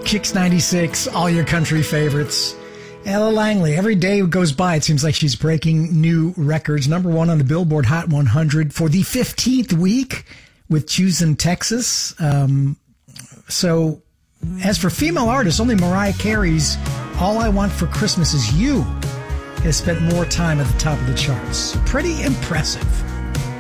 Kicks 96, all your country favorites. Ella Langley, every day goes by, it seems like she's breaking new records. Number one on the Billboard Hot 100 for the 15th week with Choosing Texas. So, as for female artists, only Mariah Carey's All I Want for Christmas Is You has spent more time at the top of the charts. Pretty impressive.